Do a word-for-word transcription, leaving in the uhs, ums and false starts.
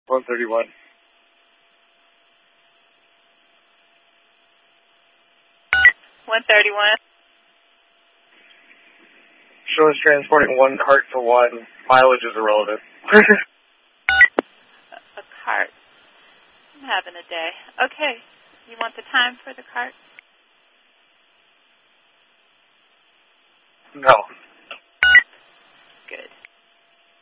one thirty-one. one thirty-one. Show is transporting one cart to one. Mileage is irrelevant. a, a cart. I'm having a day. Okay. You want the time for the cart? No.